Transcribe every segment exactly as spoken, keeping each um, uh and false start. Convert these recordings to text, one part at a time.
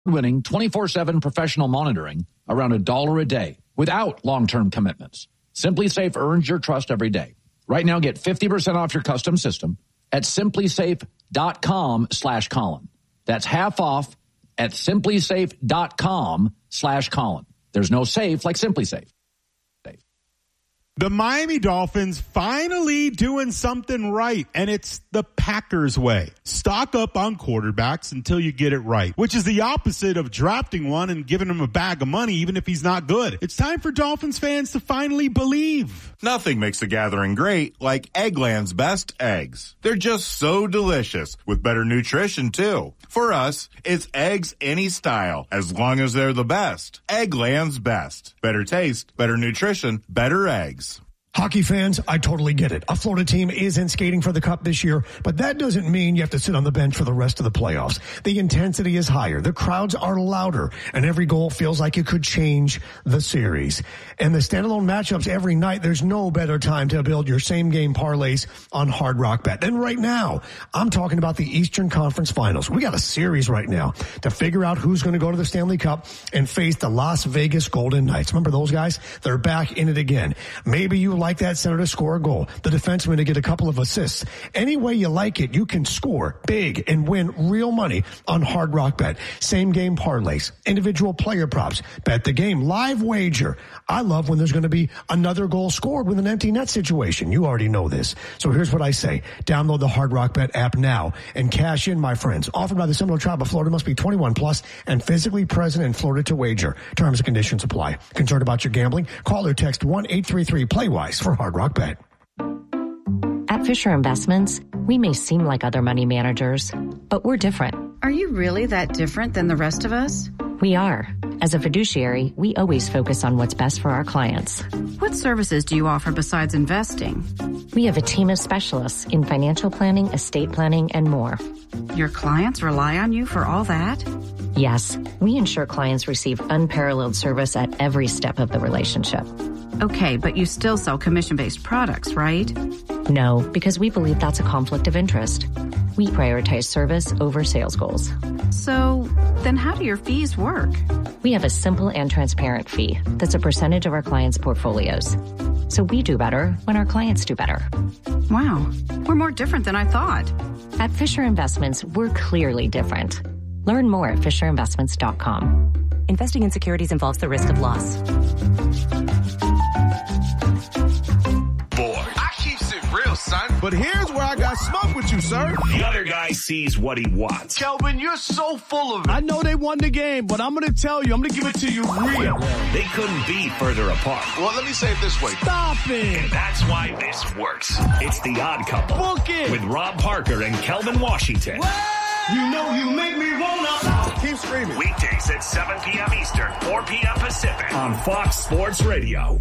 winning twenty-four seven professional monitoring around a dollar a day without long-term commitments. SimpliSafe earns your trust every day. Right now, get fifty percent off your custom system at simplysafe.com slash Colin. That's half off at simplysafe.com slash Colin. There's no safe like SimpliSafe. The Miami Dolphins finally doing something right, and it's the Packers way. Stock up on quarterbacks until you get it right, which is the opposite of drafting one and giving him a bag of money even if he's not good. It's time for Dolphins fans to finally believe. Nothing makes a gathering great like Eggland's best eggs. They're just so delicious, with better nutrition too. For us, it's eggs any style, as long as they're the best. Eggland's best. Better taste, better nutrition, better eggs. Hockey fans, I totally get it. A Florida team isn't skating for the cup this year, but that doesn't mean you have to sit on the bench for the rest of the playoffs. The intensity is higher, the crowds are louder, and every goal feels like it could change the series. And the standalone matchups every night, there's no better time to build your same-game parlays on Hard Rock Bet than right now. I'm talking about the Eastern Conference Finals. We got a series right now to figure out who's going to go to the Stanley Cup and face the Las Vegas Golden Knights. Remember those guys? They're back in it again. Maybe you like that center to score a goal, the defenseman to get a couple of assists. Any way you like it, you can score big and win real money on Hard Rock Bet. Same game parlays, individual player props, bet the game, live wager. I love when there's going to be another goal scored with an empty net situation. You already know this. So here's what I say. Download the Hard Rock Bet app now and cash in, my friends. Offered by the Seminole Tribe of Florida, must be twenty-one plus and physically present in Florida to wager. Terms and conditions apply. Concerned about your gambling? Call or text one eight three three play wise for Hard Rock Bet. At Fisher Investments, we may seem like other money managers, but we're different. Are you really that different than the rest of us? We are. As a fiduciary, we always focus on what's best for our clients. What services do you offer besides investing? We have a team of specialists in financial planning, estate planning, and more. Your clients rely on you for all that? Yes, we ensure clients receive unparalleled service at every step of the relationship. Okay, but you still sell commission-based products, right? No, because we believe that's a conflict of interest. We prioritize service over sales goals. So, then how do your fees work? We have a simple and transparent fee that's a percentage of our clients' portfolios. So we do better when our clients do better. Wow, we're more different than I thought. At Fisher Investments, we're clearly different. Learn more at fisher investments dot com. Investing in securities involves the risk of loss. Son. But here's where I got smoke with you, sir. The other guy sees what he wants. Kelvin, you're so full of it. I know they won the game, but I'm going to tell you, I'm going to give it to you real. They couldn't be further apart. Well, let me say it this way. Stop it. And that's why this works. It's The Odd Couple. Book it. With Rob Parker and Kelvin Washington. What? You know you make me wanna. Keep screaming. Weekdays at seven p.m. Eastern, four p.m. Pacific on Fox Sports Radio.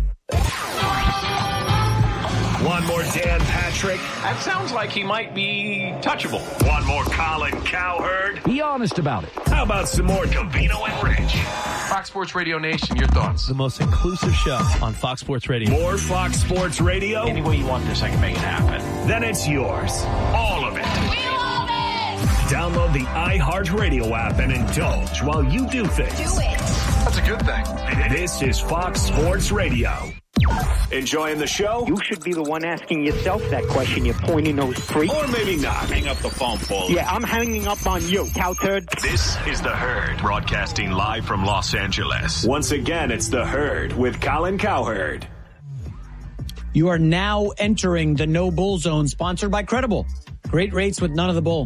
One more Dan Patrick. That sounds like he might be touchable. One more Colin Cowherd. Be honest about it. How about some more Gambino and Rich? Fox Sports Radio Nation, your thoughts? The most inclusive show on Fox Sports Radio. More Fox Sports Radio? Any way you want this, I can make it happen. Then it's yours. All of it. We love it! Download the iHeartRadio app and indulge while you do things. Do it. That's a good thing. This is Fox Sports Radio. Enjoying the show? You should be the one asking yourself that question, you pointy nose freak. Or maybe not. Hang up the phone, Paul. Yeah, I'm hanging up on you, cow turd. This is The Herd, broadcasting live from Los Angeles. Once again, it's The Herd with Colin Cowherd. You are now entering the No Bull Zone, sponsored by Credible. Great rates with none of the bull.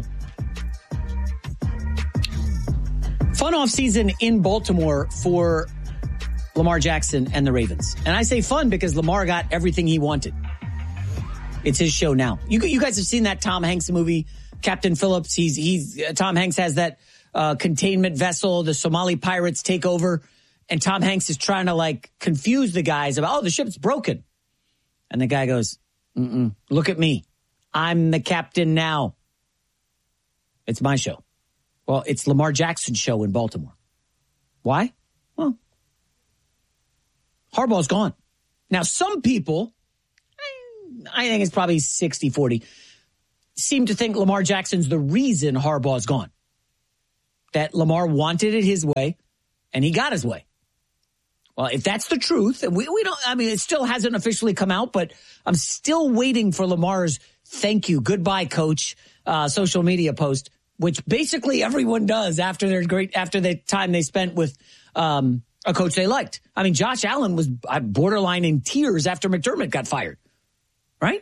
Fun off season in Baltimore for Lamar Jackson and the Ravens. And I say fun because Lamar got everything he wanted. It's his show now. You, you guys have seen that Tom Hanks movie, Captain Phillips. He's, he's, uh, Tom Hanks has that, uh, containment vessel. The Somali pirates take over and Tom Hanks is trying to like confuse the guys about, oh, the ship's broken. And the guy goes, mm-mm, look at me. I'm the captain now. It's my show. Well, it's Lamar Jackson's show in Baltimore. Why? Well, Harbaugh's gone. Now, some people, I think it's probably sixty forty, seem to think Lamar Jackson's the reason Harbaugh's gone. that Lamar wanted it his way, and he got his way. Well, if that's the truth, and we, we don't, I mean, it still hasn't officially come out, but I'm still waiting for Lamar's thank you, goodbye, coach, uh, social media post, which basically everyone does after their great, after the time they spent with um, a coach they liked. I mean, Josh Allen was borderline in tears after McDermott got fired, right?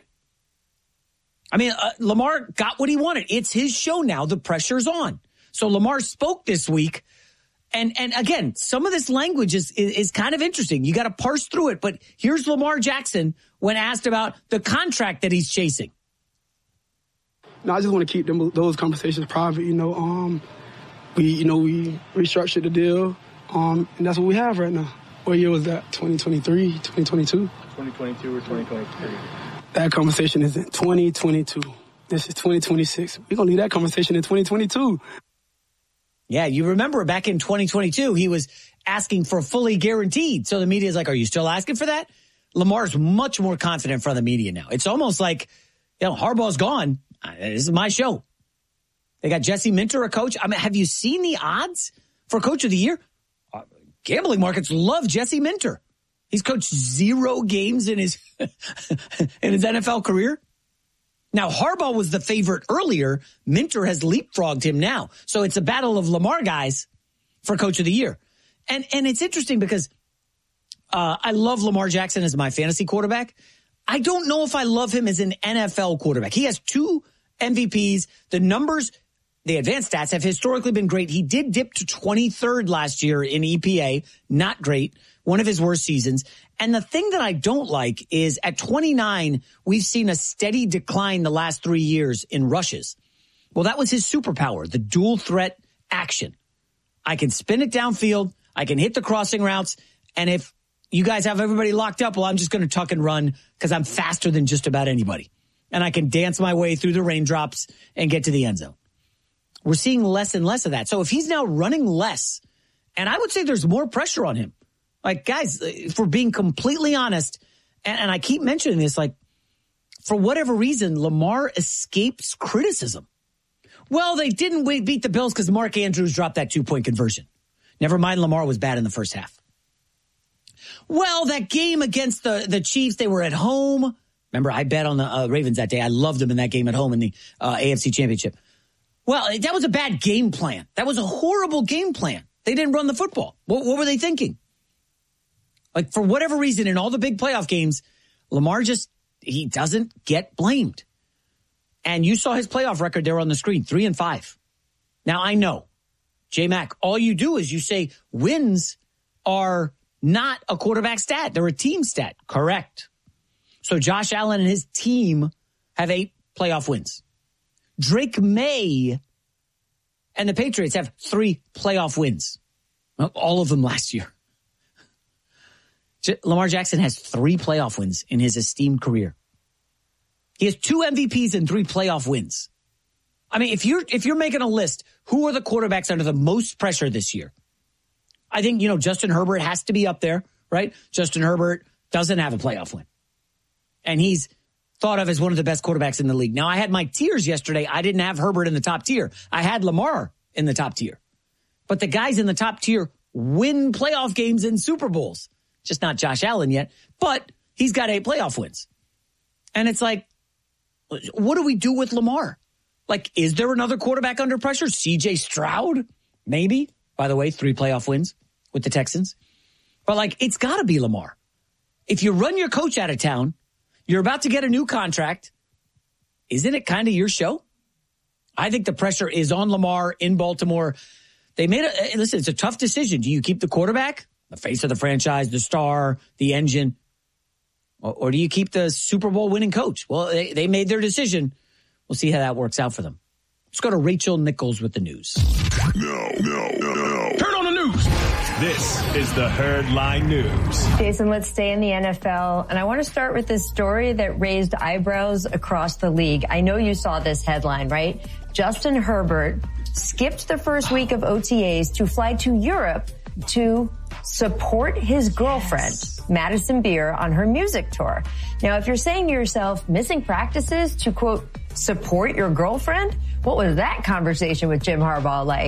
I mean, uh, Lamar got what he wanted. It's his show now. The pressure's on. So Lamar spoke this week. And and again, some of this language is, is, is kind of interesting. You got to parse through it. But here's Lamar Jackson when asked about the contract that he's chasing. No, I just want to keep them, those conversations private. You know, um, we you know we restructured the deal, um, and that's what we have right now. What year was that? twenty twenty-three, twenty twenty-two twenty twenty-two or twenty twenty-three That conversation is in twenty twenty-two. This is twenty twenty-six. We're gonna leave that conversation in twenty twenty-two. Yeah, you remember back in twenty twenty-two, he was asking for fully guaranteed. So the media is like, are you still asking for that? Lamar's much more confident in front of the media now. It's almost like, you know, Harbaugh's gone. This is my show. They got Jesse Minter, a coach. I mean, have you seen the odds for Coach of the Year? Uh, gambling markets love Jesse Minter. He's coached zero games in his in his N F L career. Now, Harbaugh was the favorite earlier. Minter has leapfrogged him now. So it's a battle of Lamar guys for Coach of the Year. And and it's interesting because uh, I love Lamar Jackson as my fantasy quarterback. I don't know if I love him as an N F L quarterback. He has two M V Ps. The numbers, the advanced stats have historically been great. He did dip to twenty-third last year in E P A. Not great. One of his worst seasons. And the thing that I don't like is at twenty-nine, we've seen a steady decline the last three years in rushes. Well, that was his superpower, the dual threat action. I can spin it downfield. I can hit the crossing routes. And if you guys have everybody locked up, well, I'm just going to tuck and run because I'm faster than just about anybody. And I can dance my way through the raindrops and get to the end zone. We're seeing less and less of that. So if he's now running less, and I would say there's more pressure on him. Like, guys, if we're being completely honest, and, and I keep mentioning this, like, for whatever reason, Lamar escapes criticism. Well, they didn't beat the Bills because Mark Andrews dropped that two-point conversion. Never mind, Lamar was bad in the first half. Well, that game against the, the Chiefs, they were at home. Remember, I bet on the uh, Ravens that day. I loved them in that game at home in the uh, A F C Championship. Well, that was a bad game plan. That was a horrible game plan. They didn't run the football. What, what were they thinking? Like, for whatever reason, in all the big playoff games, Lamar just, he doesn't get blamed. And you saw his playoff record there on the screen, three and five. Now, I know, J-Mac, all you do is you say wins are not a quarterback stat. They're a team stat. Correct. So Josh Allen and his team have eight playoff wins. Drake May and the Patriots have three playoff wins. Well, all of them last year. Lamar Jackson has three playoff wins in his esteemed career. He has two M V Ps and three playoff wins. I mean, if you're if you're making a list, who are the quarterbacks under the most pressure this year? I think, you know, Justin Herbert has to be up there, right? Justin Herbert doesn't have a playoff win. And he's thought of as one of the best quarterbacks in the league. Now, I had my tiers yesterday. I didn't have Herbert in the top tier. I had Lamar in the top tier. But the guys in the top tier win playoff games in Super Bowls. Just not Josh Allen yet, but he's got eight playoff wins. And it's like, what do we do with Lamar? Like, is there another quarterback under pressure? C J Stroud? Maybe. By the way, three playoff wins with the Texans. But, like, it's got to be Lamar. If you run your coach out of town, you're about to get a new contract. Isn't it kind of your show? I think the pressure is on Lamar in Baltimore. They made a, listen, it's a tough decision. Do you keep the quarterback, the face of the franchise, the star, the engine? Or, or do you keep the Super Bowl winning coach? Well, they, they made their decision. We'll see how that works out for them. Let's go to Rachel Nichols with the news. No, no, no, no. Turn on the news. This is the Herd Line News. Jason, let's stay in the N F L. And I want to start with this story that raised eyebrows across the league. I know you saw this headline, right? Justin Herbert skipped the first week of O T As to fly to Europe to support his girlfriend, yes. Madison Beer, on her music tour. Now, if you're saying to yourself, missing practices to, quote, support your girlfriend? What was that conversation with Jim Harbaugh like?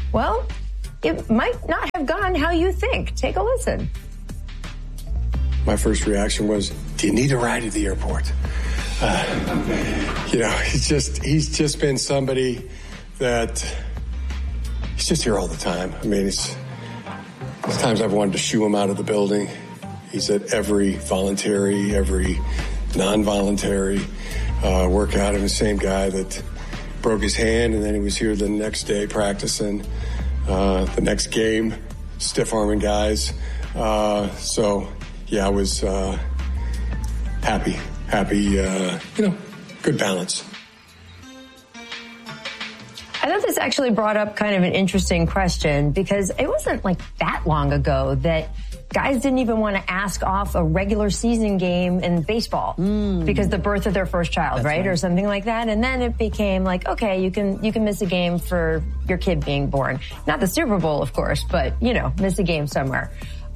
Well, it might not have gone how you think. Take a listen. My first reaction was, do you need a ride to the airport? Uh, you know, he's just, he's just been somebody that he's just here all the time. I mean, it's, there's times I've wanted to shoo him out of the building. He's at every voluntary, every non-voluntary uh, workout. I'm the same guy that broke his hand, and then he was here the next day practicing. Uh, the next game, stiff-arming guys. Uh, so, yeah, I was uh, happy. Happy, uh, you know, good balance. I thought this actually brought up kind of an interesting question because it wasn't like that long ago that guys didn't even want to ask off a regular season game in baseball mm. because the birth of their first child, right? right? Or something like that. And then it became like, okay, you can, you can miss a game for your kid being born. Not the Super Bowl, of course, but, you know, miss a game somewhere.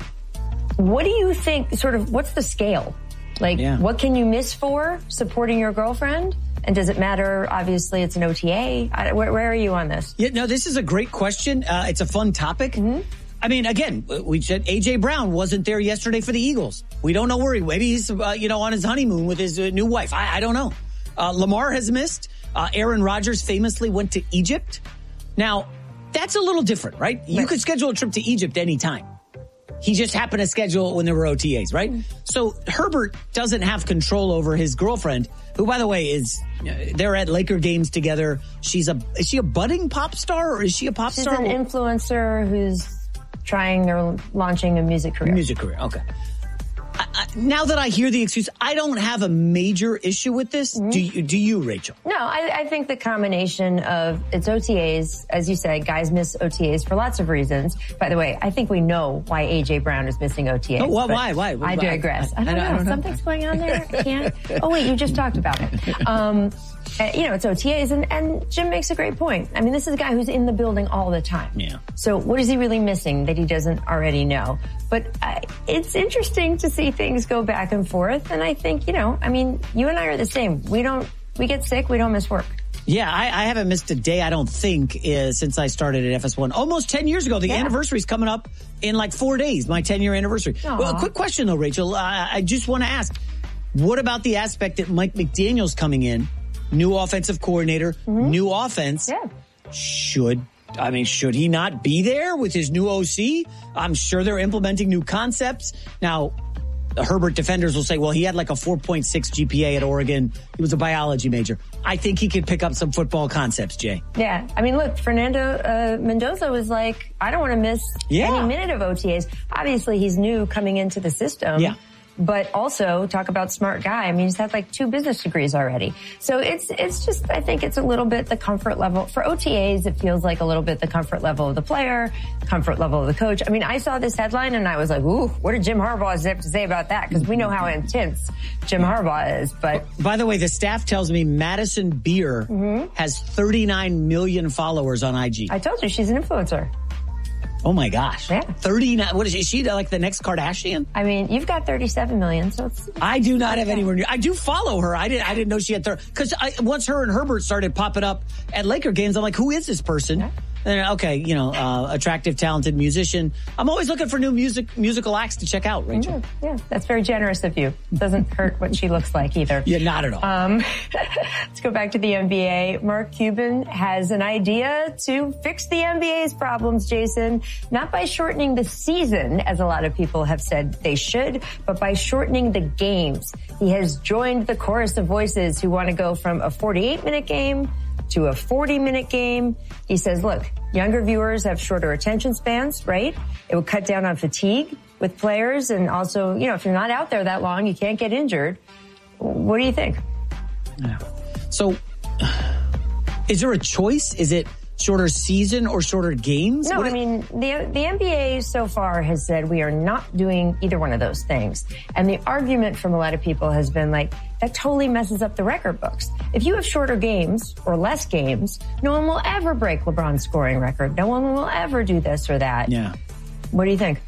What do you think, sort of, what's the scale? Like, yeah. what can you miss for supporting your girlfriend? And does it matter? Obviously, it's an O T A. I, where, where are you on this? Yeah, no, this is a great question. Uh, it's a fun topic. Mm-hmm. I mean, again, we said A J Brown wasn't there yesterday for the Eagles. We don't know where he, maybe he's, uh, you know, on his honeymoon with his uh, new wife. I, I don't know. Uh, Lamar has missed. Uh, Aaron Rodgers famously went to Egypt. Now, that's a little different, right? You right. could schedule a trip to Egypt anytime. He just happened to schedule it when there were O T As, right? Mm-hmm. So Herbert doesn't have control over his girlfriend, who, by the way, is, they're at Laker games together. She's a, is she a budding pop star or is she a pop She's star? She's an influencer who's trying or launching a music career. Music career, okay. I, I, now that I hear the excuse, I don't have a major issue with this. Mm-hmm. Do you, do you, Rachel? No, I, I think the combination of it's O T As, as you said, guys miss O T As for lots of reasons. By the way, I think we know why A J Brown is missing O T As. Oh, well, why? Why? I digress. I, I, don't, I don't know. know. Something's going on there. I can't. Oh, wait, you just talked about it. Um, Uh, you know, it's O T As, and, and Jim makes a great point. I mean, this is a guy who's in the building all the time. Yeah. So what is he really missing that he doesn't already know? But uh, it's interesting to see things go back and forth, and I think, you know, I mean, you and I are the same. We don't, we get sick, we don't miss work. Yeah, I, I haven't missed a day, I don't think, uh, since I started at F S one. Almost ten years ago. The yeah. anniversary's coming up in like four days, my ten-year anniversary. Aww. Well, a quick question, though, Rachel. Uh, I just want to ask, what about the aspect that Mike McDaniel's coming in? New offensive coordinator, mm-hmm. new offense. Yeah. Should, I mean, should he not be there with his new O C? I'm sure they're implementing new concepts. Now, the Herbert defenders will say, well, he had like a four point six G P A at Oregon. He was a biology major. I think he could pick up some football concepts, Jay. Yeah. I mean, look, Fernando uh, Mendoza was like, I don't want to miss yeah. any minute of O T As. Obviously, he's new coming into the system. Yeah. But also, talk about smart guy. I mean, he's had like two business degrees already. So it's, it's just, I think it's a little bit the comfort level. For O T As, it feels like a little bit the comfort level of the player, comfort level of the coach. I mean, I saw this headline and I was like, ooh, what did Jim Harbaugh have to say about that? Because we know how intense Jim Harbaugh is. But by the way, the staff tells me Madison Beer mm-hmm. has thirty-nine million followers on I G. I told you, she's an influencer. Oh my gosh. Yeah. thirty-nine. What is she? Is she like the next Kardashian? I mean, you've got thirty-seven million, so it's. it's I do not have anywhere near. I do follow her. I didn't, I didn't know she had thirty. Cause I, once her and Herbert started popping up at Laker games, I'm like, who is this person? Yeah. And, okay, you know, uh, attractive, talented musician. I'm always looking for new music, musical acts to check out, Rachel. Mm-hmm. Yeah, that's very generous of you. Doesn't hurt what she looks like either. Yeah, not at all. Um, let's go back to the N B A. Mark Cuban has an idea to fix the N B A's problems, Jason. Not by shortening the season, as a lot of people have said they should, but by shortening the games. He has joined the chorus of voices who want to go from a forty-eight minute game to a forty minute game. He says, look, younger viewers have shorter attention spans, right? It would cut down on fatigue with players. And also, you know, if you're not out there that long, you can't get injured. What do you think? Yeah. So is there a choice? Is it shorter season or shorter games? No, what I mean, the the N B A so far has said we are not doing either one of those things. And the argument from a lot of people has been like, that totally messes up the record books. If you have shorter games or less games, no one will ever break LeBron's scoring record. No one will ever do this or that. Yeah. What do you think?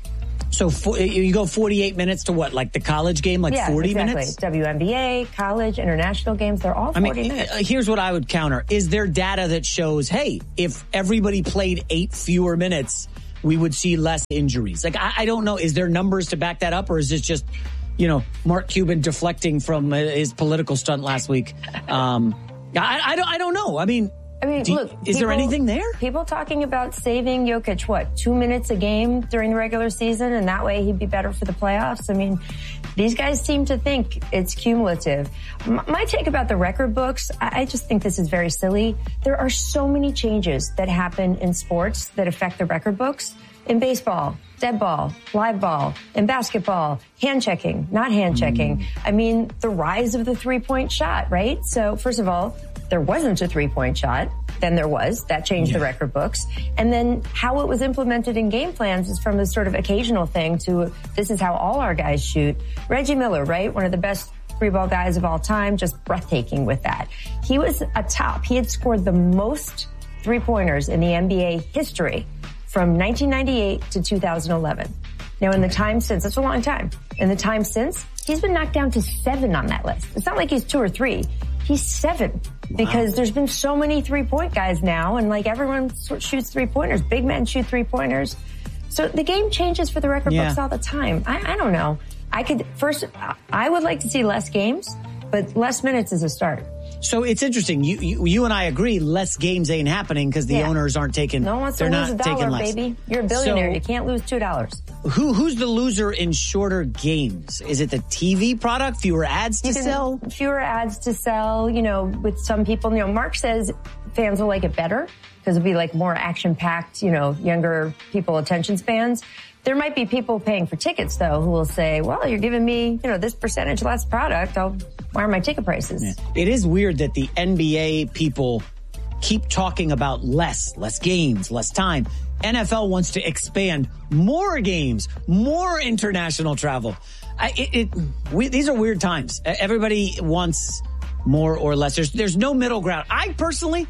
So for, you go forty-eight minutes to what, like the college game, like yeah, forty exactly. minutes? W N B A, college, international games, they're all forty I mean, minutes. Here's what I would counter. Is there data that shows, hey, if everybody played eight fewer minutes, we would see less injuries? Like, I, I don't know. Is there numbers to back that up, or is this just, you know, Mark Cuban deflecting from his political stunt last week? Um, I, I, don't, I don't know. I mean... I mean, Do, look, is people, there anything there? People talking about saving Jokic, what, two minutes a game during the regular season, and that way he'd be better for the playoffs? I mean, these guys seem to think it's cumulative. M- my take about the record books, I-, I just think this is very silly. There are so many changes that happen in sports that affect the record books. In baseball, dead ball, live ball, in basketball, hand checking, not hand checking. Mm. I mean, the rise of the three-point shot, right? So, first of all, there wasn't a three-point shot. Then there was. That changed yeah. the record books. And then how it was implemented in game plans is from a sort of occasional thing to this is how all our guys shoot. Reggie Miller, right? One of the best three-ball guys of all time, just breathtaking with that. He was a top. He had scored the most three-pointers in the N B A history from nineteen ninety-eight to two thousand eleven. Now, in the time since, that's a long time. In the time since, he's been knocked down to seven on that list. It's not like he's two or three. He's seven. Because wow. there's been so many three-point guys now, and like everyone shoots three-pointers. Big men shoot three-pointers. So the game changes for the record yeah. books all the time. I, I don't know. I could, first, I would like to see less games, but less minutes is a start. So it's interesting. You you, you and I agree less games ain't happening because the yeah. owners aren't taking, no one wants they're to lose not a dollar, taking less. Baby. You're a billionaire. So, you can't lose two dollars. Who Who's the loser in shorter games? Is it the T V product? Fewer ads to you can, sell? Fewer ads to sell. You know, with some people, you know, Mark says fans will like it better because it'll be like more action-packed, you know, younger people attention spans. There might be people paying for tickets, though, who will say, well, you're giving me, you know, this percentage less product. I'll, why are my ticket prices? Yeah. It is weird that the N B A people keep talking about less, less games, less time. N F L wants to expand more games, more international travel. I, it, it we, these are weird times. Everybody wants more or less. There's, there's no middle ground. I personally...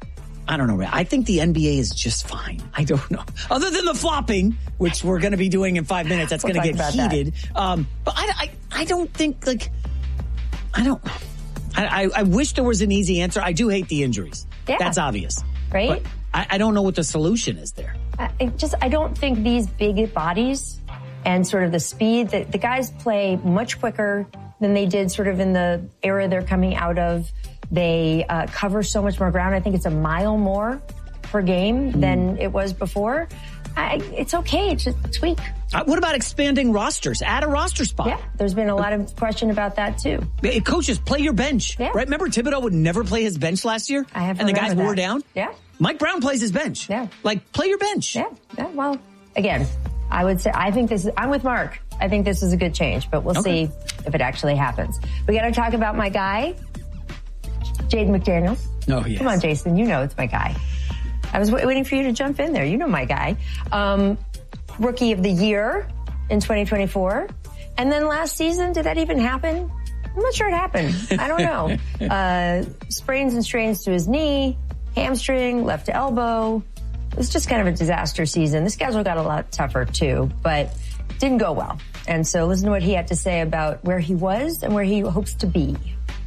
I don't know. I think the N B A is just fine. I don't know. Other than the flopping, which we're going to be doing in five minutes, that's we'll going to get heated. Um, but I, I, I don't think, like, I don't, I, I, I wish there was an easy answer. I do hate the injuries. Yeah. That's obvious. Right? But I, I don't know what the solution is there. I just, I don't think these big bodies and sort of the speed that the guys play much quicker than they did sort of in the era they're coming out of. They uh, cover so much more ground. I think it's a mile more per game mm. than it was before. I, it's okay to tweak. Uh, what about expanding rosters? Add a roster spot. Yeah, there's been a lot of question about that too. Coaches, play your bench. Yeah. Right? Remember Thibodeau would never play his bench last year? I have And the guys that. wore down? Yeah. Mike Brown plays his bench. Yeah. Like, play your bench. Yeah. Yeah. Well, again, I would say, I think this is, I'm with Mark. I think this is a good change, but we'll okay. see if it actually happens. We got to talk about my guy, Jaden McDaniels. Oh, yes. Come on, Jason. You know it's my guy. I was w- waiting for you to jump in there. You know my guy. Um, rookie of the year in twenty twenty-four. And then last season, did that even happen? I'm not sure it happened. I don't know. uh, sprains and strains to his knee, hamstring, left elbow. It was just kind of a disaster season. The schedule got a lot tougher too, but didn't go well. And so listen to what he had to say about where he was and where he hopes to be.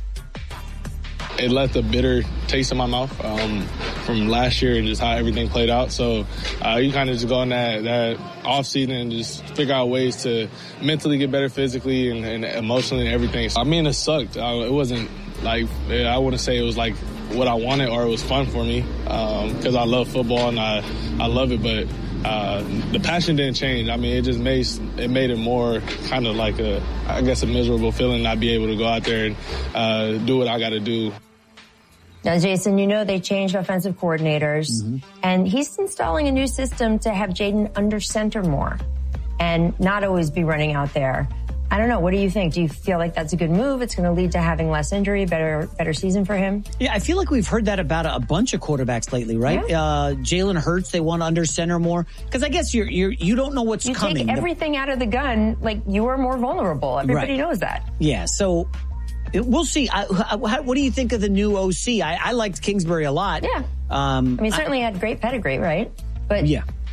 It left a bitter taste in my mouth um, from last year and just how everything played out. So uh, you kind of just go in that, that off season and just figure out ways to mentally get better physically and, and emotionally and everything. So, I mean, it sucked. I, it wasn't like, I wouldn't say it was like what I wanted or it was fun for me because um, I love football and I, I love it. But uh, the passion didn't change. I mean, it just made it made it more kind of like a, I guess, a miserable feeling not be able to go out there and uh, do what I got to do. Now, Jason, you know they changed offensive coordinators, mm-hmm. and he's installing a new system to have Jaden under center more and not always be running out there. I don't know. What do you think? Do you feel like that's a good move? It's going to lead to having less injury, better better season for him? Yeah, I feel like we've heard that about a, a bunch of quarterbacks lately, right? Yeah. Uh, Jalen Hurts, they want under center more because I guess you're you're you don't know what's you coming. You take everything out of the gun, like you are more vulnerable. Everybody right. knows that. Yeah. So. We'll see. I, I, what do you think of the new O C? I, I liked Kingsbury a lot. Yeah. Um, I mean, certainly I, had great pedigree, right? But yeah.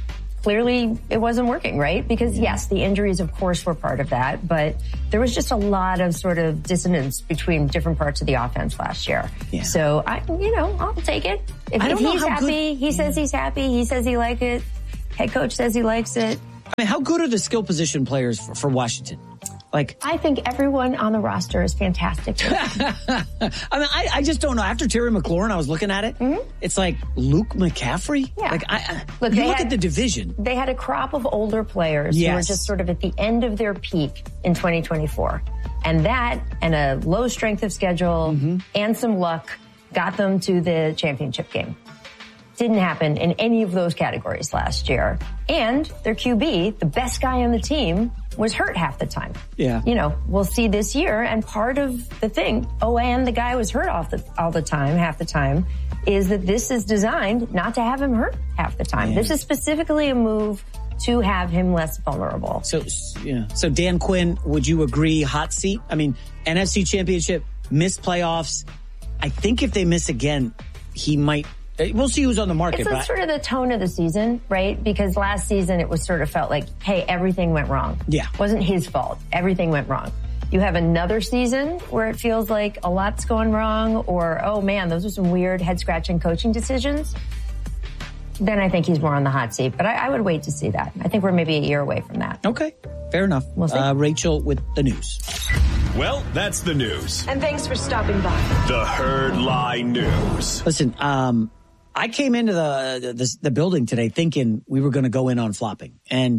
clearly it wasn't working, right? Because yes, the injuries, of course, were part of that, but there was just a lot of sort of dissonance between different parts of the offense last year. Yeah. So I, you know, I'll take it. If, I don't if know he's how happy, good, he says he's happy. He says he likes it. Head coach says he likes it. I mean, how good are the skill position players for, for Washington? Like, I think everyone on the roster is fantastic. I mean, I, I just don't know. After Terry McLaurin, I was looking at it. Mm-hmm. It's like Luke McCaffrey. Yeah. Like, I, I look, you look had, at the division. They had a crop of older players yes. who were just sort of at the end of their peak in twenty twenty-four, and that and a low strength of schedule mm-hmm. and some luck got them to the championship game. Didn't happen in any of those categories last year. And their Q B, the best guy on the team, was hurt half the time. Yeah. You know, we'll see this year. And part of the thing, oh, and the guy was hurt off the, all the time, half the time, is that this is designed not to have him hurt half the time. Yeah. This is specifically a move to have him less vulnerable. So, yeah. So Dan Quinn, would you agree, hot seat? I mean, N F C Championship, missed playoffs. I think if they miss again, he might. We'll see who's on the market. It's but sort of the tone of the season, right? Because last season it was sort of felt like, hey, everything went wrong. Yeah. It wasn't his fault. Everything went wrong. You have another season where it feels like a lot's going wrong, or, oh man, those are some weird head-scratching coaching decisions. Then I think he's more on the hot seat. But I, I would wait to see that. I think we're maybe a year away from that. Okay. Fair enough. We'll see. Uh, Rachel with the news. Well, that's the news. And thanks for stopping by. The Herd Lie News. Listen, um, I came into the, the the building today thinking we were going to go in on flopping, and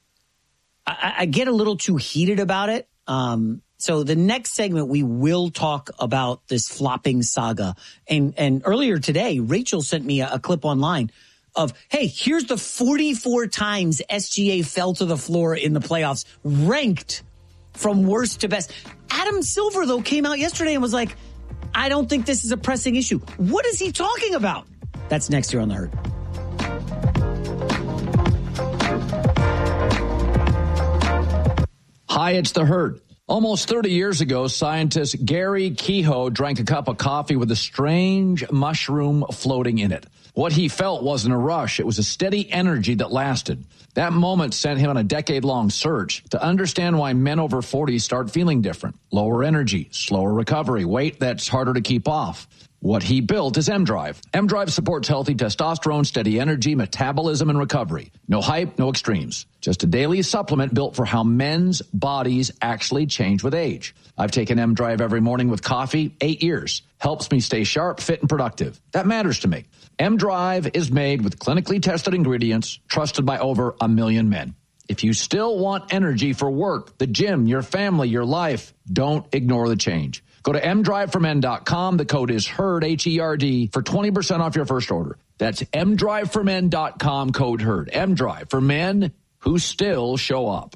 I, I get a little too heated about it. Um, so the next segment we will talk about this flopping saga. And and earlier today, Rachel sent me a, a clip online of, hey, here's the forty-four times S G A fell to the floor in the playoffs, ranked from worst to best. Adam Silver, though, came out yesterday and was like, I don't think this is a pressing issue. What is he talking about? That's next here on The Herd. Hi, it's The Herd. Almost thirty years ago, scientist Gary Kehoe drank a cup of coffee with a strange mushroom floating in it. What he felt wasn't a rush. It was a steady energy that lasted. That moment sent him on a decade-long search to understand why men over forty start feeling different. Lower energy, slower recovery, weight that's harder to keep off. What he built is M-Drive. M-Drive supports healthy testosterone, steady energy, metabolism, and recovery. No hype, no extremes. Just a daily supplement built for how men's bodies actually change with age. I've taken M-Drive every morning with coffee, eight years. Helps me stay sharp, fit, and productive. That matters to me. M-Drive is made with clinically tested ingredients, trusted by over a million men. If you still want energy for work, the gym, your family, your life, don't ignore the change. Go to m drive for men dot com. The code is HERD, H E R D, for twenty percent off your first order. That's m drive for men dot com, code HERD. M-Drive for men who still show up.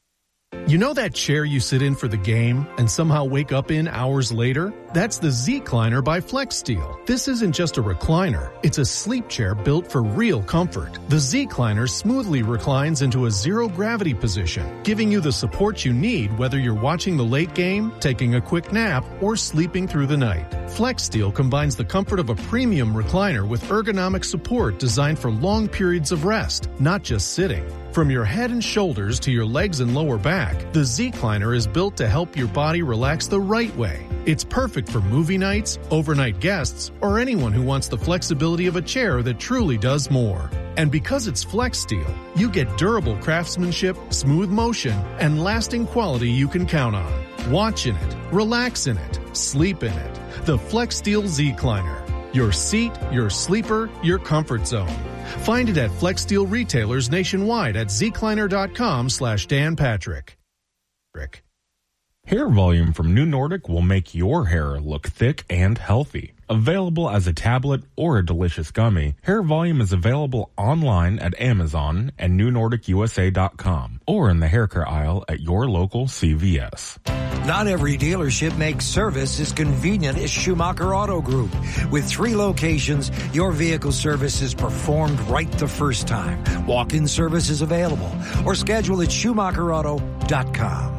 You know that chair you sit in for the game and somehow wake up in hours later? That's the Z-Cliner by FlexSteel. This isn't just a recliner. It's a sleep chair built for real comfort. The Z-Cliner smoothly reclines into a zero-gravity position, giving you the support you need whether you're watching the late game, taking a quick nap, or sleeping through the night. FlexSteel combines the comfort of a premium recliner with ergonomic support designed for long periods of rest, not just sitting. From your head and shoulders to your legs and lower back, the Z-Cliner is built to help your body relax the right way. It's perfect for movie nights, overnight guests, or anyone who wants the flexibility of a chair that truly does more. And because it's FlexSteel, you get durable craftsmanship, smooth motion, and lasting quality you can count on. Watch in it, relax in it, sleep in it. The FlexSteel Z-Cliner. Your seat, your sleeper, your comfort zone. Find it at FlexSteel retailers nationwide at zcliner.com slash Dan Patrick. Rick. Hair volume from New Nordic will make your hair look thick and healthy. Available as a tablet or a delicious gummy, Hair Volume is available online at Amazon and new nordic u s a dot com or in the hair care aisle at your local C V S. Not every dealership makes service as convenient as Schumacher Auto Group. With three locations, your vehicle service is performed right the first time. Walk-in service is available or schedule at schumacher auto dot com.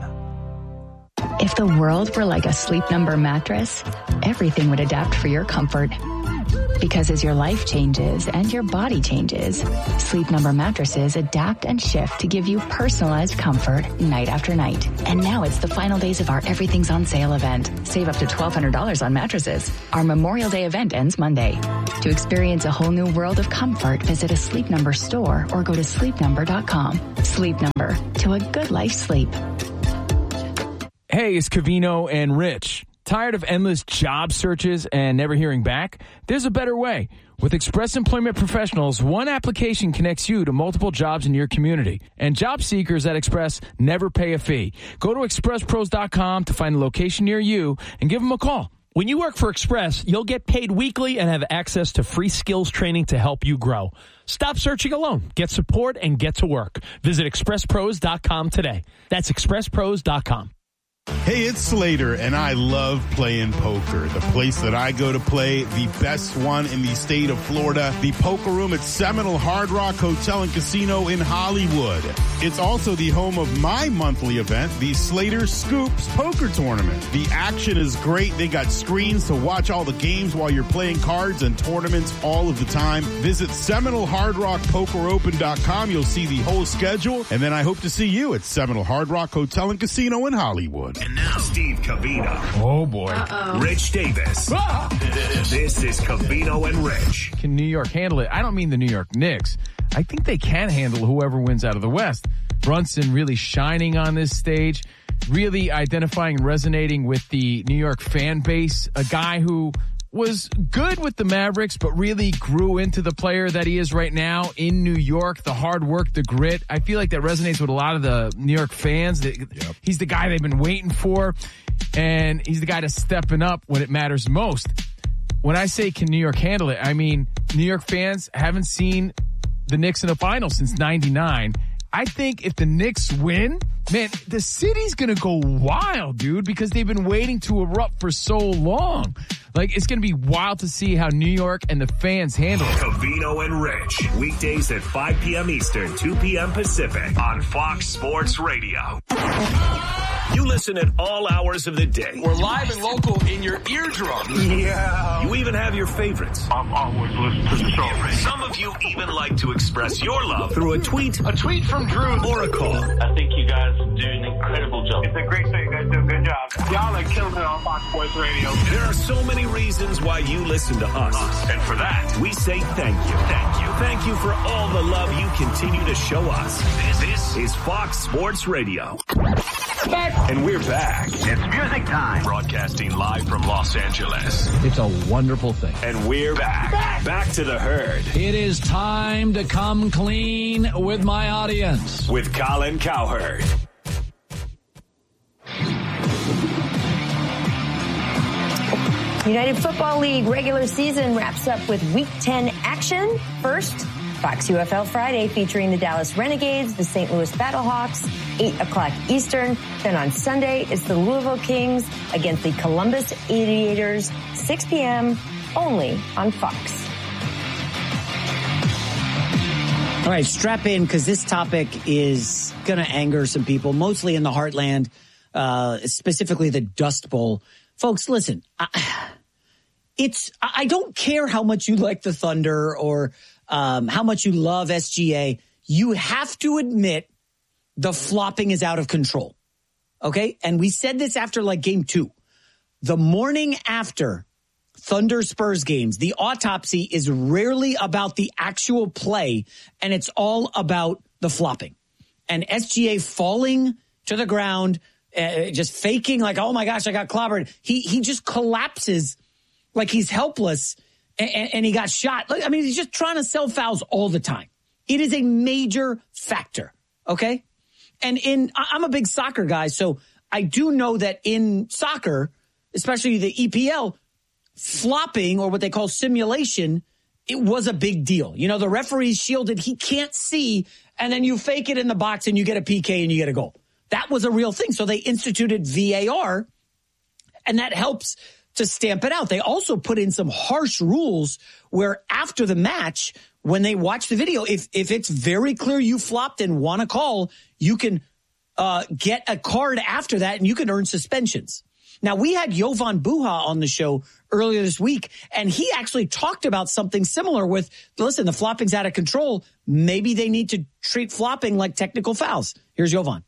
If the world were like a Sleep Number mattress, everything would adapt for your comfort. Because as your life changes and your body changes, Sleep Number mattresses adapt and shift to give you personalized comfort night after night. And now it's the final days of our Everything's on Sale event. Save up to twelve hundred dollars on mattresses. Our Memorial Day event ends Monday. To experience a whole new world of comfort, visit a Sleep Number store or go to sleep number dot com. Sleep Number, to a good life sleep. Hey, it's Covino and Rich. Tired of endless job searches and never hearing back? There's a better way. With Express Employment Professionals, one application connects you to multiple jobs in your community. And job seekers at Express never pay a fee. Go to express pros dot com to find a location near you and give them a call. When you work for Express, you'll get paid weekly and have access to free skills training to help you grow. Stop searching alone. Get support and get to work. Visit express pros dot com today. That's express pros dot com. Hey, it's Slater, and I love playing poker. The place that I go to play, the best one in the state of Florida, the Poker Room at Seminole Hard Rock Hotel and Casino in Hollywood. It's also the home of my monthly event, the Slater Scoops Poker Tournament. The action is great. They got screens to watch all the games while you're playing cards and tournaments all of the time. Visit Seminole Hard Rock Poker Open dot com. You'll see the whole schedule, and then I hope to see you at Seminole Hard Rock Hotel and Casino in Hollywood. And now, Steve Covino. Oh, boy. Uh-oh. Rich Davis. Ah! This is Covino and Rich. Can New York handle it? I don't mean the New York Knicks. I think they can handle whoever wins out of the West. Brunson really shining on this stage, really identifying and resonating with the New York fan base. A guy who was good with the Mavericks, but really grew into the player that he is right now in New York. The hard work, the grit. I feel like that resonates with a lot of the New York fans. Yep. He's the guy they've been waiting for, and he's the guy that's stepping up when it matters most. When I say can New York handle it, I mean New York fans haven't seen the Knicks in a final since ninety-nine. I think if the Knicks win, man, the city's going to go wild, dude, because they've been waiting to erupt for so long. Like, it's going to be wild to see how New York and the fans handle it. Covino and Rich, weekdays at five p.m. Eastern, two p.m. Pacific on Fox Sports Radio. You listen at all hours of the day. We're live and local in your eardrums. Yeah. You even have your favorites. I've always listened to the show. Some of you even like to express your love through a tweet, a tweet from Drew, or a call. I think you guys do an incredible job. It's a great show. You guys do a good job. Y'all are killing it on Fox Sports Radio. There are so many reasons why you listen to us. And for that, we say thank you. Thank you. Thank you for all the love you continue to show us. This, this is Fox Sports Radio. Back. And we're back. It's music time. Broadcasting live from Los Angeles. It's a wonderful thing. And we're back. Back, back to the herd. It is time to come clean with my audience. With Colin Cowherd. United Football League regular season wraps up with Week ten action. First, Fox U F L Friday featuring the Dallas Renegades, the Saint Louis Battlehawks, eight o'clock Eastern. Then on Sunday, it's the Louisville Kings against the Columbus Aviators, six p.m. only on Fox. All right, strap in because this topic is going to anger some people, mostly in the Heartland, uh, specifically the Dust Bowl. Folks, listen, I, it's I don't care how much you like the Thunder or um, how much you love S G A. You have to admit the flopping is out of control. Okay? And we said this after like game two. The morning after Thunder Spurs games, the autopsy is rarely about the actual play, and it's all about the flopping. And S G A falling to the ground, uh, just faking like, oh my gosh, I got clobbered. He he just collapses like he's helpless, and, and he got shot. I mean, he's just trying to sell fouls all the time. It is a major factor, okay? And in I'm a big soccer guy, so I do know that in soccer, especially the E P L, flopping, or what they call simulation, it was a big deal. You know, the referee's shielded, he can't see, and then you fake it in the box and you get a P K and you get a goal. That was a real thing. So they instituted V A R, and that helps to stamp it out. They also put in some harsh rules where after the match, when they watch the video, if if it's very clear you flopped and want to call, you can uh, get a card after that and you can earn suspensions. Now, we had Jovan Buha on the show earlier this week, and he actually talked about something similar with, listen, the flopping's out of control. Maybe they need to treat flopping like technical fouls. Here's Jovan.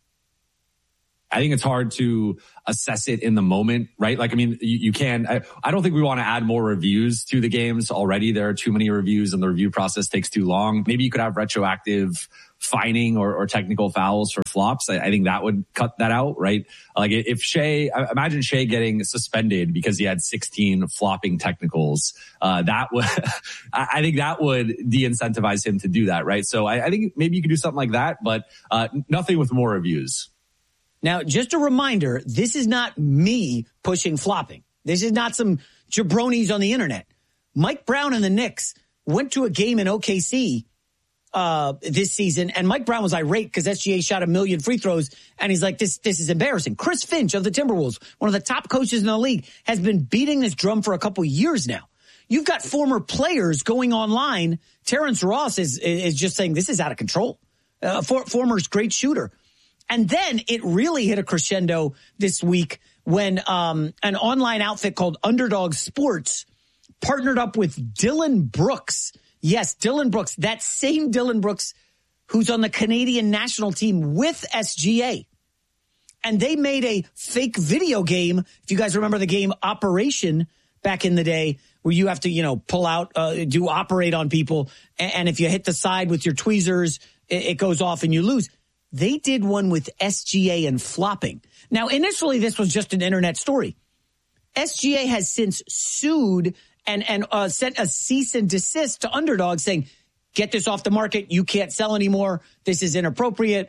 I think it's hard to assess it in the moment, right? Like, I mean, you, you can, I, I don't think we want to add more reviews to the games already. There are too many reviews and the review process takes too long. Maybe you could have retroactive fining or, or technical fouls for flops. I, I think that would cut that out, right? Like if Shea, imagine Shea getting suspended because he had sixteen flopping technicals. Uh, that would, I think that would de-incentivize him to do that, right? So I, I think maybe you could do something like that, but uh, nothing with more reviews. Now, just a reminder, this is not me pushing flopping. This is not some jabronis on the internet. Mike Brown and the Knicks went to a game in O K C uh, this season, and Mike Brown was irate because S G A shot a million free throws, and he's like, this, this is embarrassing. Chris Finch of the Timberwolves, one of the top coaches in the league, has been beating this drum for a couple years now. You've got former players going online. Terrence Ross is, is just saying this is out of control. Uh, for, former great shooter. And then it really hit a crescendo this week when um, an online outfit called Underdog Sports partnered up with Dylan Brooks. Yes, Dylan Brooks, that same Dylan Brooks who's on the Canadian national team with S G A. And they made a fake video game. If you guys remember the game Operation back in the day, where you have to, you know, pull out, uh, do operate on people. And if you hit the side with your tweezers, it goes off and you lose. They did one with S G A and flopping. Now, initially, this was just an internet story. S G A has since sued and, and uh, sent a cease and desist to Underdog saying, get this off the market. You can't sell anymore. This is inappropriate.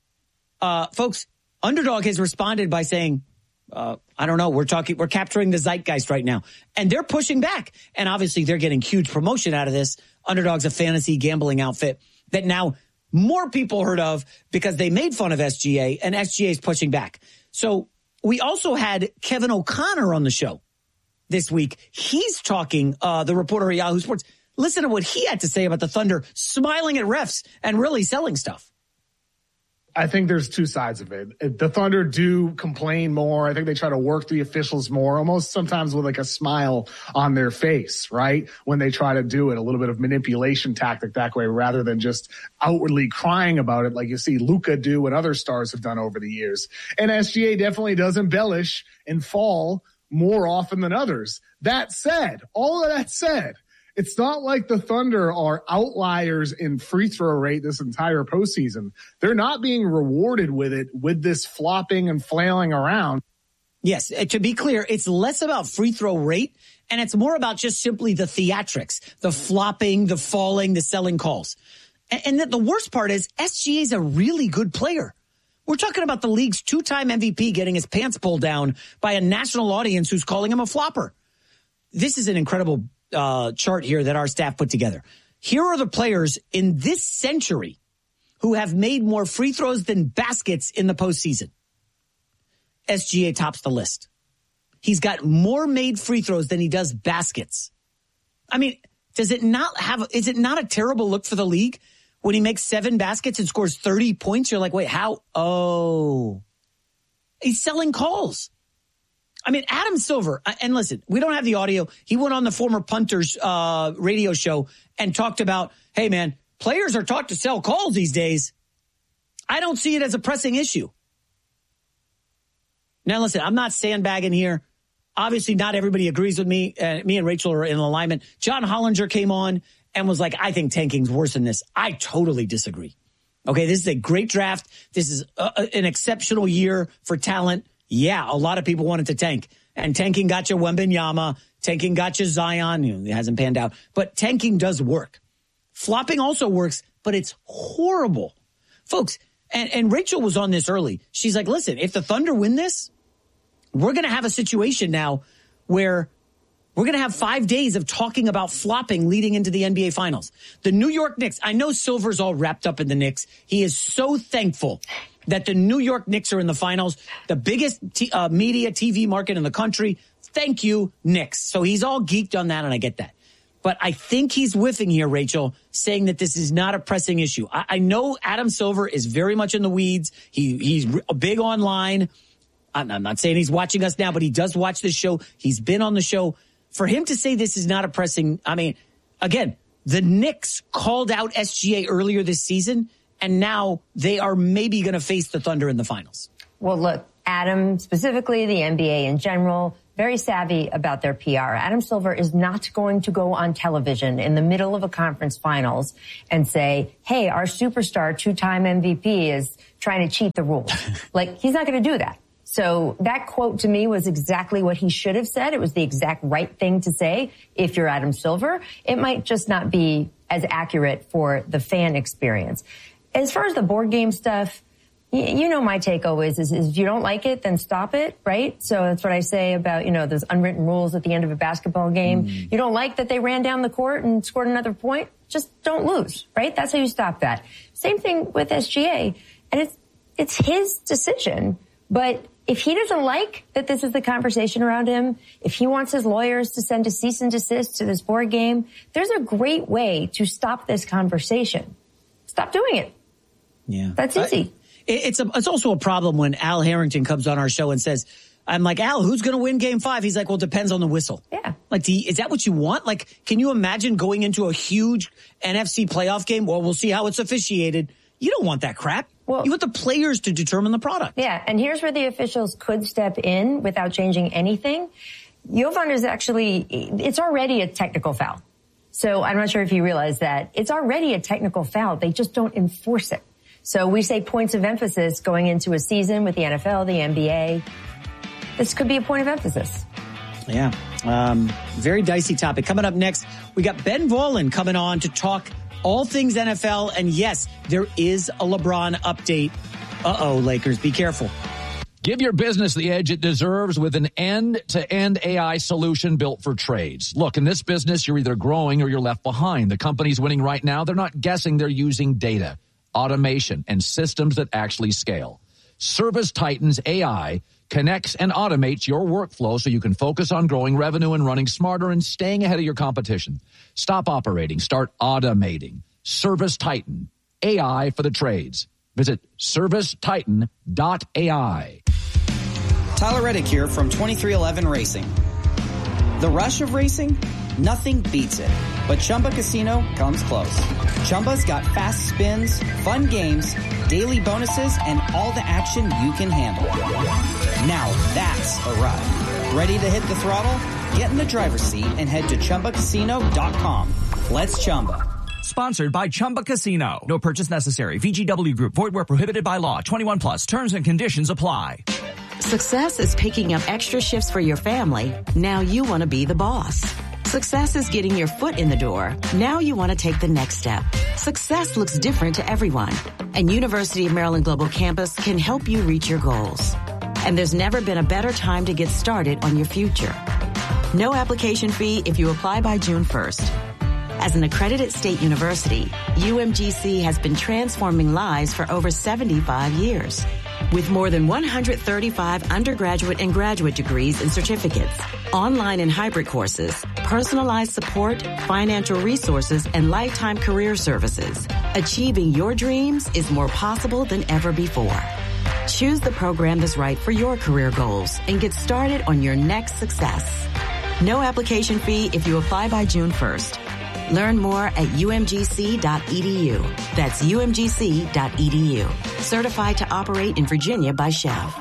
Uh, folks, Underdog has responded by saying, uh, I don't know, we're talking, we're capturing the zeitgeist right now. And they're pushing back. And obviously, they're getting huge promotion out of this. Underdog's a fantasy gambling outfit that now more people heard of because they made fun of S G A, and S G A is pushing back. So we also had Kevin O'Connor on the show this week. He's talking, uh, the reporter at Yahoo Sports. Listen to what he had to say about the Thunder smiling at refs and really selling stuff. I think there's two sides of it. The Thunder do complain more. I think they try to work the officials more, almost sometimes with like a smile on their face, right? When they try to do it, a little bit of manipulation tactic that way rather than just outwardly crying about it like you see Luka do and other stars have done over the years. And S G A definitely does embellish and fall more often than others. That said, all of that said, it's not like the Thunder are outliers in free throw rate this entire postseason. They're not being rewarded with it, with this flopping and flailing around. Yes, to be clear, it's less about free throw rate, and it's more about just simply the theatrics, the flopping, the falling, the selling calls. And the worst part is S G A is a really good player. We're talking about the league's two-time M V P getting his pants pulled down by a national audience who's calling him a flopper. This is an incredible Uh, chart here that our staff put together. Here are the players in this century who have made more free throws than baskets in the postseason. S G A tops the list. He's got more made free throws than he does baskets. I mean, does it not have, is it not a terrible look for the league when he makes seven baskets and scores thirty points? You're like, wait, how? Oh, he's selling calls. I mean, Adam Silver, and listen, we don't have the audio. He went on the former punters uh, radio show and talked about, hey, man, players are taught to sell calls these days. I don't see it as a pressing issue. Now, listen, I'm not sandbagging here. Obviously, not everybody agrees with me. Uh, me and Rachel are in alignment. John Hollinger came on and was like, I think tanking's worse than this. I totally disagree. Okay, this is a great draft. This is a, an exceptional year for talent. Yeah, a lot of people wanted to tank. And tanking got you Wembanyama. Tanking got you Zion. You know, it hasn't panned out. But tanking does work. Flopping also works, but it's horrible. Folks, and, and Rachel was on this early. She's like, listen, if the Thunder win this, we're going to have a situation now where we're going to have five days of talking about flopping leading into the N B A Finals. The New York Knicks, I know Silver's all wrapped up in the Knicks. He is so thankful that the New York Knicks are in the finals, the biggest t- uh, media T V market in the country. Thank you, Knicks. So he's all geeked on that, and I get that. But I think he's whiffing here, Rachel, saying that this is not a pressing issue. I, I know Adam Silver is very much in the weeds. He He's big online. I'm, I'm not saying he's watching us now, but he does watch this show. He's been on the show. For him to say this is not a pressing, I mean, again, the Knicks called out S G A earlier this season, and now they are maybe going to face the Thunder in the finals. Well, look, Adam, specifically the N B A in general, very savvy about their P R. Adam Silver is not going to go on television in the middle of a conference finals and say, hey, our superstar two-time M V P is trying to cheat the rules. Like, he's not going to do that. So that quote to me was exactly what he should have said. It was the exact right thing to say. If you're Adam Silver, it might just not be as accurate for the fan experience. As far as the board game stuff, you know, my take always is, is if you don't like it, then stop it, right? So that's what I say about, you know, those unwritten rules at the end of a basketball game. Mm. You don't like that they ran down the court and scored another point, just don't lose, right? That's how you stop that. Same thing with S G A. And it's, it's his decision. But if he doesn't like that this is the conversation around him, if he wants his lawyers to send a cease and desist to this board game, there's a great way to stop this conversation. Stop doing it. Yeah. That's easy. I, it's a, it's also a problem when Al Harrington comes on our show and says, I'm like, Al, who's going to win game five? He's like, well, it depends on the whistle. Yeah. Like, do you, is that what you want? Like, can you imagine going into a huge N F C playoff game? Well, we'll see how it's officiated. You don't want that crap. Well, you want the players to determine the product. Yeah, and here's where the officials could step in without changing anything. Jovan is actually, it's already a technical foul. So I'm not sure if you realize that. It's already a technical foul. They just don't enforce it. So we say points of emphasis going into a season with the N F L, the N B A. This could be a point of emphasis. Yeah, um, very dicey topic. Coming up next, we got Ben Volin coming on to talk all things N F L. And yes, there is a LeBron update. Uh-oh, Lakers, be careful. Give your business the edge it deserves with an end-to-end A I solution built for trades. Look, in this business, you're either growing or you're left behind. The companies winning right now, they're not guessing, they're using data, automation, and systems that actually scale. Service Titan's A I connects and automates your workflow so you can focus on growing revenue and running smarter and staying ahead of your competition. Stop operating. Start automating. Service Titan. A I for the trades. Visit service titan dot A I. Tyler Reddick here from twenty-three eleven Racing. The rush of racing? Nothing beats it. But Chumba Casino comes close. Chumba's got fast spins, fun games, daily bonuses, and all the action you can handle. Now that's a ride. Ready to hit the throttle? Get in the driver's seat and head to chumba casino dot com. Let's Chumba. Sponsored by Chumba Casino. No purchase necessary. V G W Group. Void where prohibited by law. twenty-one plus. Terms and conditions apply. Success is picking up extra shifts for your family. Now you want to be the boss. Success is getting your foot in the door. Now you want to take the next step. Success looks different to everyone, and University of Maryland Global Campus can help you reach your goals. And there's never been a better time to get started on your future. No application fee if you apply by June first. As an accredited state university, U M G C has been transforming lives for over seventy-five years. With more than one hundred thirty-five undergraduate and graduate degrees and certificates, online and hybrid courses, personalized support, financial resources, and lifetime career services, achieving your dreams is more possible than ever before. Choose the program that's right for your career goals and get started on your next success. No application fee if you apply by June first. Learn more at U M G C dot E D U. That's U M G C dot E D U. Certified to operate in Virginia by Chev.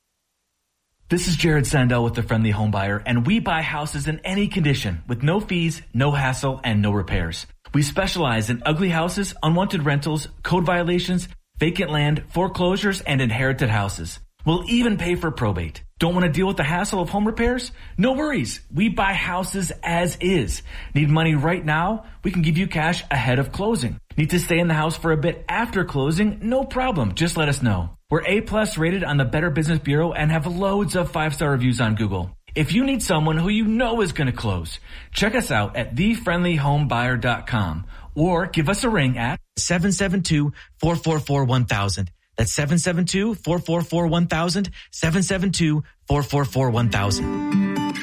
This is Jared Sandell with The Friendly Home Buyer, and we buy houses in any condition with no fees, no hassle, and no repairs. We specialize in ugly houses, unwanted rentals, code violations, vacant land, foreclosures, and inherited houses. We'll even pay for probate. Don't want to deal with the hassle of home repairs? No worries. We buy houses as is. Need money right now? We can give you cash ahead of closing. Need to stay in the house for a bit after closing? No problem. Just let us know. We're A plus rated on the Better Business Bureau and have loads of five-star reviews on Google. If you need someone who you know is going to close, check us out at the friendly home buyer dot com or give us a ring at seven seven two, four four four, one thousand. That's seven seven two, four four four, one thousand, seven seven two, four four four, one thousand.